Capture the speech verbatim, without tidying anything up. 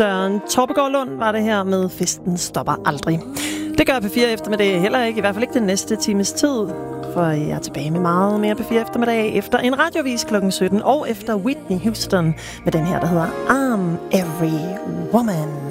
Søren Torpegaard Lund var det her med Festen stopper aldrig. Det gør P fire eftermiddag heller ikke, i hvert fald ikke den næste times tid. For jeg er tilbage med meget mere P fire eftermiddag efter en radiovis klokken sytten og efter Whitney Houston med den her, der hedder I'm Every Woman.